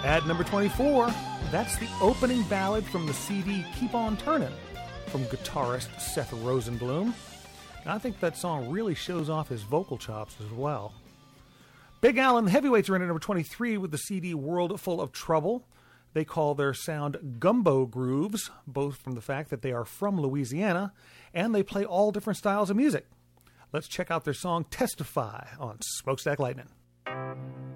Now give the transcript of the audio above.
At number 24, that's the opening ballad from the CD Keep On Turnin' from guitarist Seth Rosenblum. And I think that song really shows off his vocal chops as well. Big Al and the Heavyweights are in at number 23 with the CD World Full of Trouble. They call their sound gumbo grooves, both from the fact that they are from Louisiana, and they play all different styles of music. Let's check out their song Testify on Smokestack Lightning.